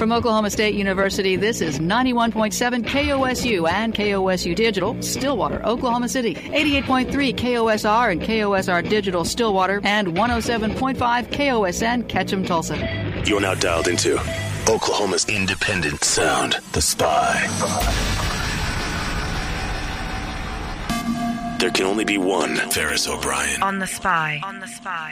From Oklahoma State University, this is 91.7 KOSU and KOSU Digital, Stillwater, Oklahoma City, 88.3 KOSR and KOSR Digital, Stillwater, and 107.5 KOSN, Ketchum, Tulsa. You're now dialed into Oklahoma's independent sound, The Spy. There can only be one Ferris O'Brien. On The Spy. On The Spy.